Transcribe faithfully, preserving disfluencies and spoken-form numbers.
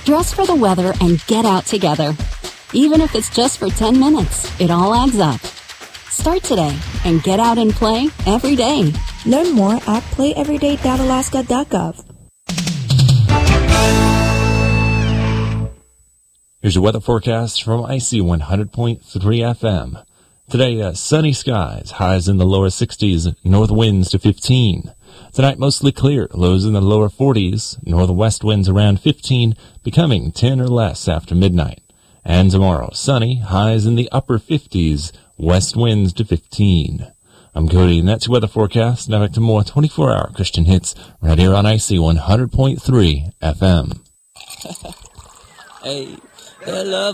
Dress for the weather and get out together. Even if it's just for ten minutes, it all adds up. Start today and get out and play every day. Learn more at play everyday dot alaska dot gov. Here's your weather forecast from I C one hundred point three F M. Today, uh, sunny skies, highs in the lower sixties, north winds to fifteen. Tonight, mostly clear, lows in the lower forties, northwest winds around fifteen, becoming ten or less after midnight. And tomorrow, sunny, highs in the upper fifties, west winds to fifteen. I'm Cody, and that's your weather forecast. Now back to more twenty-four hour Christian hits right here on I C one hundred point three F M. Hey, I love